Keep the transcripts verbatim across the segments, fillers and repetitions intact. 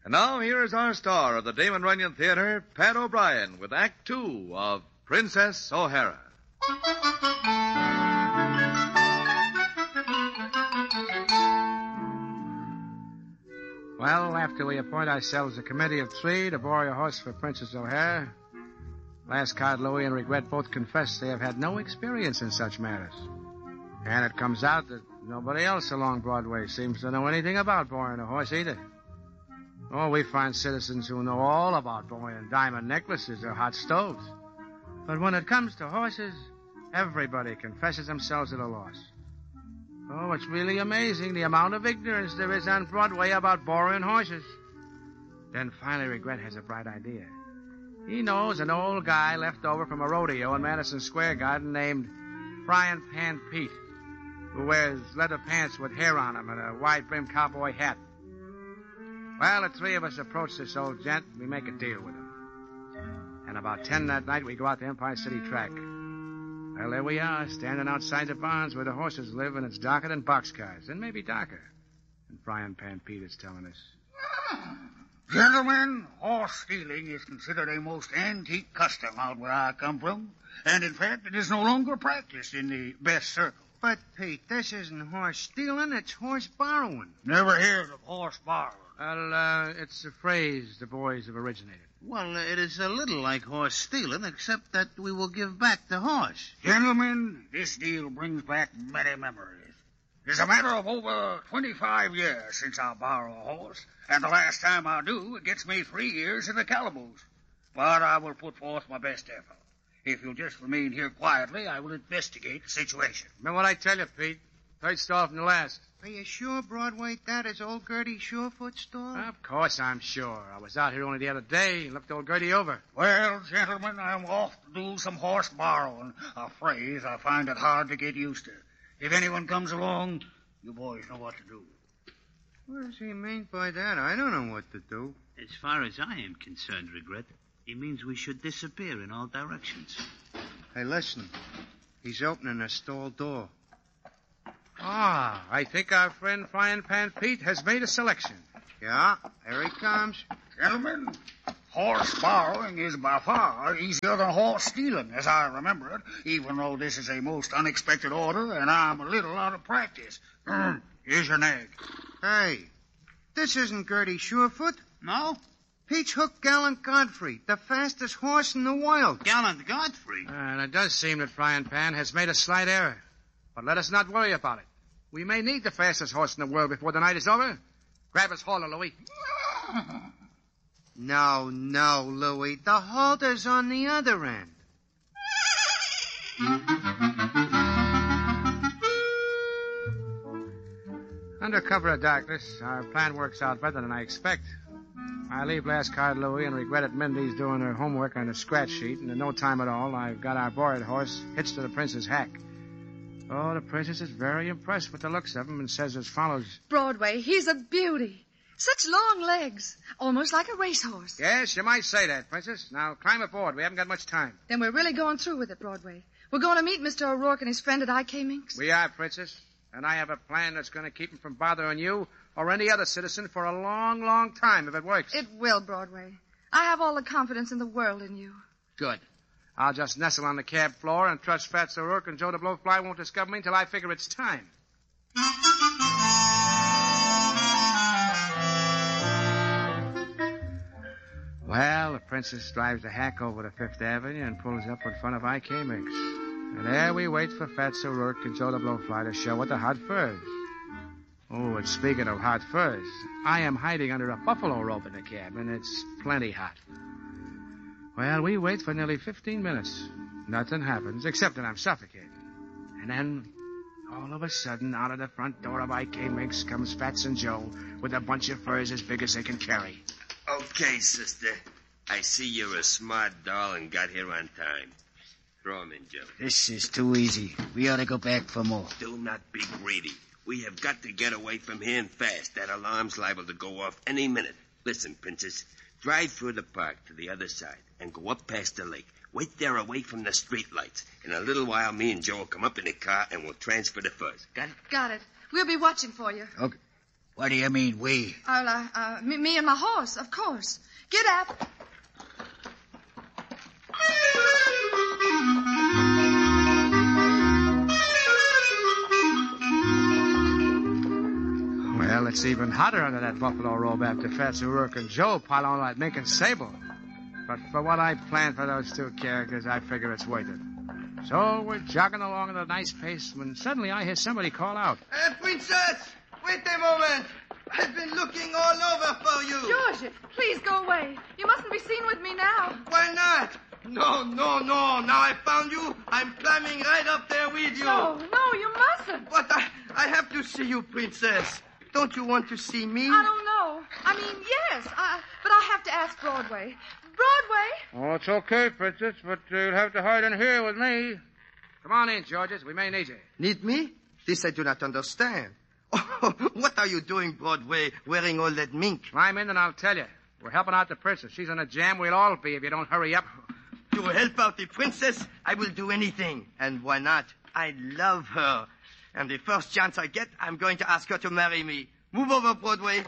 And now here is our star of the Damon Runyon Theater, Pat O'Brien, with Act Two of Princess O'Hara. Well, after we appoint ourselves a committee of three to borrow a horse for Princess O'Hara, Lascard, Louis, and Regret both confess they have had no experience in such matters. And it comes out that nobody else along Broadway seems to know anything about borrowing a horse either. Oh, we find citizens who know all about borrowing diamond necklaces or hot stoves. But when it comes to horses, everybody confesses themselves at a loss. Oh, it's really amazing the amount of ignorance there is on Broadway about borrowing horses. Then finally Regret has a bright idea. He knows an old guy left over from a rodeo in Madison Square Garden named Frying Pan Pete, who wears leather pants with hair on them and a wide-brimmed cowboy hat. Well, the three of us approach this old gent and we make a deal with him. And about ten that night, we go out to Empire City Track. Well, there we are, standing outside the barns where the horses live, and it's darker than boxcars, and maybe darker. And Frying Pan Pete is telling us. Gentlemen, horse stealing is considered a most antique custom out where I come from. And, in fact, it is no longer practiced in the best circles. But, Pete, this isn't horse stealing, it's horse borrowing. Never heard of horse borrowing. Well, uh, it's a phrase the boys have originated. Well, it is a little like horse stealing, except that we will give back the horse. Gentlemen, this deal brings back many memories. It's a matter of over twenty-five years since I borrow a horse, and the last time I do, it gets me three years in the calaboose. But I will put forth my best effort. If you'll just remain here quietly, I will investigate the situation. Remember what I tell you, Pete. Third stall from the last. Are you sure, Broadway, that is old Gertie Surefoot's stall? Of course I'm sure. I was out here only the other day and looked old Gertie over. Well, gentlemen, I'm off to do some horse borrowing, a phrase I find it hard to get used to. If anyone comes along, you boys know what to do. What does he mean by that? I don't know what to do. As far as I am concerned, Regret, he means we should disappear in all directions. Hey, listen. He's opening a stall door. Ah, I think our friend Frying Pan Pete has made a selection. Yeah, here he comes. Gentlemen, horse borrowing is by far easier than horse stealing, as I remember it, even though this is a most unexpected order and I'm a little out of practice. Here's your nag. Hey, this isn't Gertie Surefoot. No? Pete's Hook Gallant Godfrey, the fastest horse in the world. Gallant Godfrey? Uh, and it does seem that Frying Pan has made a slight error. But let us not worry about it. We may need the fastest horse in the world before the night is over. Grab his halter, Louis. No, no, Louis. The halter's on the other end. Under cover of darkness, our plan works out better than I expect. I leave Lascard, Louis, and Regret at Mindy's doing her homework on a scratch sheet, and in no time at all, I've got our borrowed horse hitched to the prince's hack. Oh, the princess is very impressed with the looks of him and says as follows. Broadway, he's a beauty. Such long legs, almost like a racehorse. Yes, you might say that, Princess. Now, climb aboard. We haven't got much time. Then we're really going through with it, Broadway. We're going to meet Mister O'Rourke and his friend at I K Minks. We are, Princess. And I have a plan that's going to keep him from bothering you or any other citizen for a long, long time if it works. It will, Broadway. I have all the confidence in the world in you. Good. I'll just nestle on the cab floor and trust Fats O'Rourke and Joe the Blowfly won't discover me until I figure it's time. Well, the princess drives the hack over to Fifth Avenue and pulls up in front of I K Minks. And there we wait for Fats O'Rourke and Joe the Blowfly to show with the hot furs. Oh, and speaking of hot furs, I am hiding under a buffalo robe in the cab, and it's plenty hot. Well, we wait for nearly fifteen minutes. Nothing happens, except that I'm suffocating. And then, all of a sudden, out of the front door of I K Minks comes Fats and Joe with a bunch of furs as big as they can carry. Okay, sister. I see you're a smart doll and got here on time. Throw 'em in, Joe. This is too easy. We ought to go back for more. Do not be greedy. We have got to get away from here and fast. That alarm's liable to go off any minute. Listen, Princess. Drive through the park to the other side and go up past the lake. Wait there away from the street lights. In a little while, me and Joe will come up in the car and we'll transfer the furs. Got it? Got it. We'll be watching for you. Okay. What do you mean, we? Uh, uh, uh, me, me and my horse, of course. Get up. Well, it's even hotter under that buffalo robe after Fats O'Rourke and Joe pile on that mink and sable. But for what I planned for those two characters, I figure it's worth it. So we're jogging along at a nice pace when suddenly I hear somebody call out. Uh, Princess, wait a moment. I've been looking all over for you. George, please go away. You mustn't be seen with me now. Why not? No, no, no. Now I found you. I'm climbing right up there with you. No, no, you mustn't. But I, I have to see you, Princess. Don't you want to see me? I don't know. I mean, yes, I, but I have to ask Broadway. Broadway? Oh, it's okay, Princess, but uh, you'll have to hide in here with me. Come on in, Georges. We may need you. Need me? This I do not understand. Oh, what are you doing, Broadway, wearing all that mink? Climb in and I'll tell you. We're helping out the princess. She's in a jam. We'll all be if you don't hurry up. To help out the princess, I will do anything. And why not? I love her. And the first chance I get, I'm going to ask her to marry me. Move over, Broadway.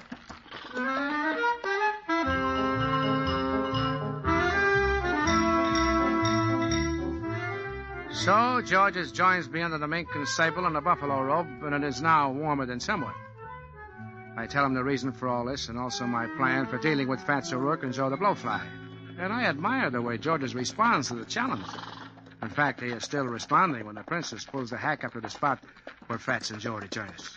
So, Georges joins me under the mink and sable and the buffalo robe, and it is now warmer than somewhat. I tell him the reason for all this, and also my plan for dealing with Fats O'Rourke and Joe the Blowfly. And I admire the way Georges responds to the challenge. In fact, he is still responding when the princess pulls the hack up to the spot where Fats and Joe rejoin us.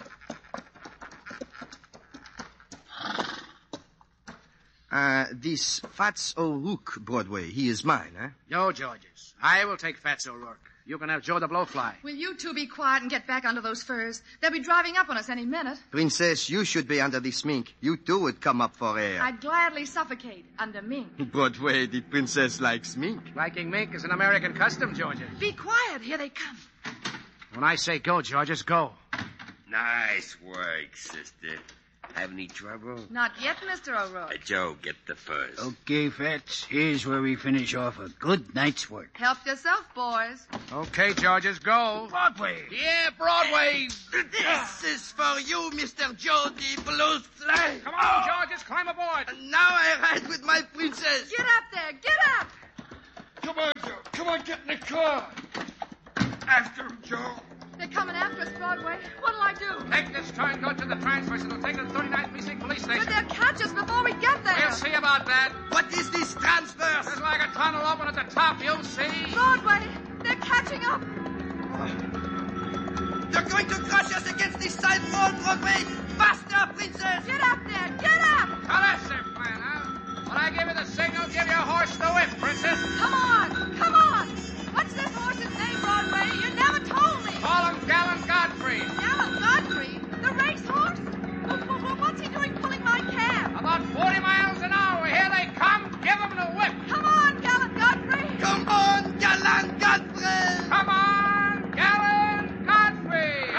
Uh, this Fats O'Rourke, Broadway, he is mine, eh? No, Georges. I will take Fats O'Rourke. You can have Joe the Blowfly. Will you two be quiet and get back under those furs? They'll be driving up on us any minute. Princess, you should be under this mink. You too would come up for air. I'd gladly suffocate under mink. Broadway, the princess likes mink. Liking mink is an American custom, Georges. Be quiet. Here they come. When I say go, Georges, go. Nice work, sister. Have any trouble? Not yet, Mister Uh, O'Rourke. Joe, get the furs. Okay, Fats. Here's where we finish off a good night's work. Help yourself, boys. Okay, Georges, go. Broadway. Yeah, Broadway. This is for you, Mister Joe the Blowfly. Come on, Georges, climb aboard. And now I ride with my princess. Get up there. Get up. Come on, Joe. Come on, get in the car. After him, Joe. They're coming after us, Broadway. What'll I do? Take this turn, go to the transfers, and it'll take us to the thirty-ninth Precinct Police But Station. they'll catch us before we get there. We'll see about that. What is this transverse? There's like a tunnel open at the top, you'll see. Broadway, they're catching up. You're going to crush us against this side wall, Broadway. Faster, princess. Get up there. Get up. So that's their plan, huh? When I give you the signal, give your horse the whip, princess. Come on. Come on. What's this horse's name, Broadway? You never told me. Call him Gallant Godfrey. Gallant Godfrey? The racehorse? Well, well, well, what's he doing pulling my cab? About forty miles an hour. Here they come. Give them the whip. Come on, Gallant Godfrey. Come on, Gallant Godfrey. Come on, Gallant Godfrey.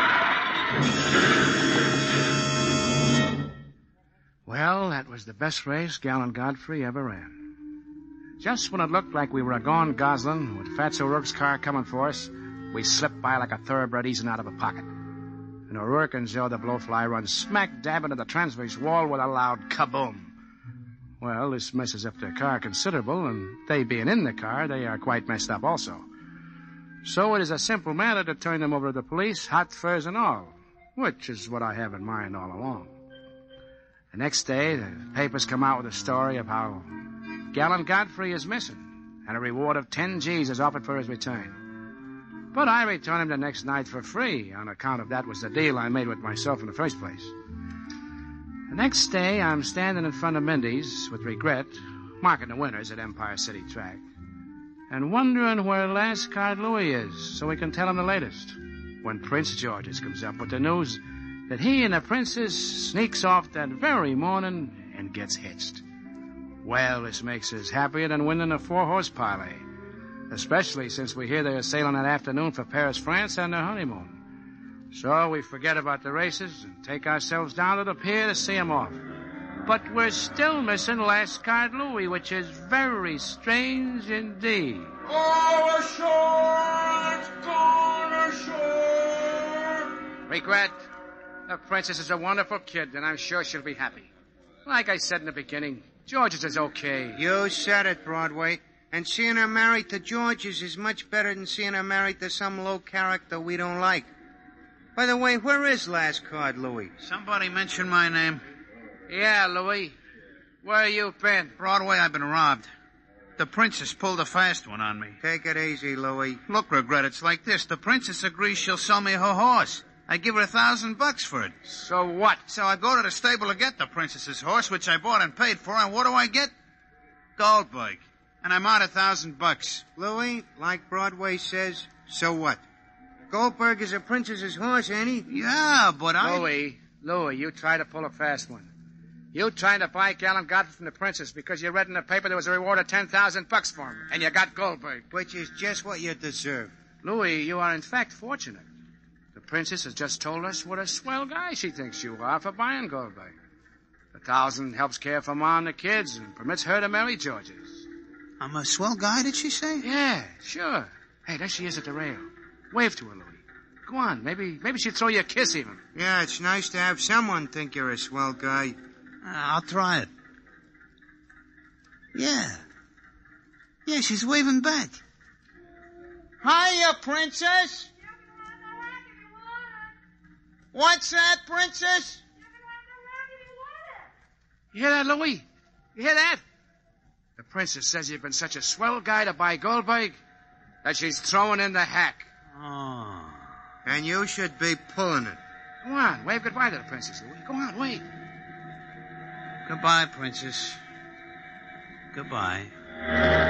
Well, that was the best race Gallant Godfrey ever ran. Just when it looked like we were gone Goslin, with Fats O'Rourke's car coming for us, we slipped by like a thoroughbred easing out of a pocket. And O'Rourke and Joe the Blowfly run smack dab into the transverse wall with a loud kaboom. Well, this messes up their car considerable, and they being in the car, they are quite messed up also. So it is a simple matter to turn them over to the police, hot furs and all, which is what I have in mind all along. The next day, the papers come out with a story of how Gallant Godfrey is missing, and a reward of ten G's is offered for his return. But I returned him the next night for free, on account of that was the deal I made with myself in the first place. The next day, I'm standing in front of Mindy's with regret, marking the winners at Empire City Track, and wondering where Last Card Louis is, so we can tell him the latest, when Prince Georges comes up with the news that he and the princess sneaks off that very morning and gets hitched. Well, this makes us happier than winning a four-horse parlay, especially since we hear they are sailing that afternoon for Paris, France on their honeymoon. So we forget about the races and take ourselves down to the pier to see them off. But we're still missing Last Card Louis, which is very strange indeed. All ashore! It's gone ashore! Regret. The princess is a wonderful kid, and I'm sure she'll be happy. Like I said in the beginning, George's is okay. You said it, Broadway. And seeing her married to George's is much better than seeing her married to some low character we don't like. By the way, where is last card, Louis? Somebody mentioned my name. Yeah, Louis. Where you been? Broadway, I've been robbed. The princess pulled a fast one on me. Take it easy, Louis. Look, Regret, it's like this. The princess agrees she'll sell me her horse. I give her a thousand bucks for it. So what? So I go to the stable to get the princess's horse, which I bought and paid for, and what do I get? Goldberg. And I'm out a thousand bucks. Louis, like Broadway says, so what? Goldberg is a princess's horse, ain't he? Yeah, but I... Louis, Louis, you try to pull a fast one. You trying to buy Gallon Godfrey from the princess because you read in the paper there was a reward of ten thousand bucks for him, and you got Goldberg. Which is just what you deserve. Louis, you are in fact fortunate. The princess has just told us what a swell guy she thinks you are for buying Goldberg. The thousand helps care for Mom and the kids and permits her to marry George's. I'm a swell guy, did she say? Yeah, sure. Hey, there she is at the rail. Wave to her, Louis. Go on. Maybe maybe she'd throw you a kiss even. Yeah, it's nice to have someone think you're a swell guy. Uh, I'll try it. Yeah. Yeah, she's waving back. Hiya, princess. What's that, princess? You hear that, Louis? You hear that? The princess says you've been such a swell guy to buy Goldberg that she's throwing in the hack. Oh. And you should be pulling it. Go on, wave goodbye to the princess, Louis. Go on, wave. Goodbye, princess. Goodbye.